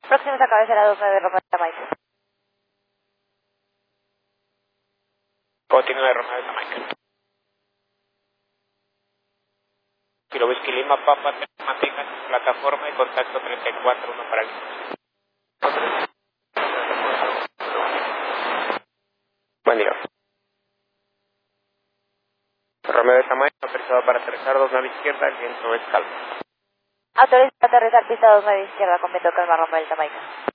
Próximos a cabecera 29 Romeo de Jamaica. Continúa de Romeo de Jamaica. Kilo Whisky Lima, Papa, mantengan plataforma y contacto 34, 1 para el... Buen día. Romeo de Jamaica, autorizado para aterrizar 29 izquierda, el viento es calmo. Autoriza aterrizar pista 29 izquierda con viento calma Romeo de Jamaica.